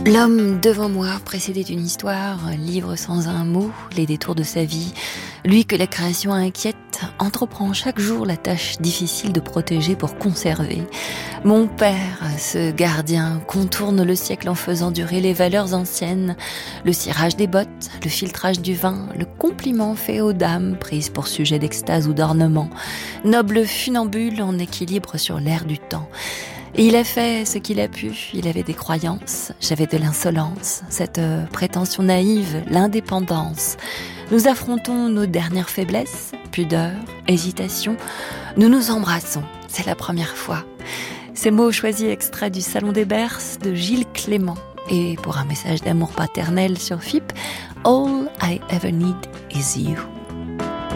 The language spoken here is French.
L'homme devant moi précédait d'une histoire, livre sans un mot, les détours de sa vie. Lui que la création inquiète, entreprend chaque jour la tâche difficile de protéger pour conserver. Mon père, ce gardien, contourne le siècle en faisant durer les valeurs anciennes. Le cirage des bottes, le filtrage du vin, le compliment fait aux dames, prises pour sujet d'extase ou d'ornement. Noble funambule en équilibre sur l'air du temps. Et il a fait ce qu'il a pu, il avait des croyances, j'avais de l'insolence, cette prétention naïve, l'indépendance. Nous affrontons nos dernières faiblesses, pudeur, hésitation, nous nous embrassons, c'est la première fois. Ces mots choisis extraits du Salon des Berces de Gilles Clément. Et pour un message d'amour paternel sur FIP, All I ever need is you.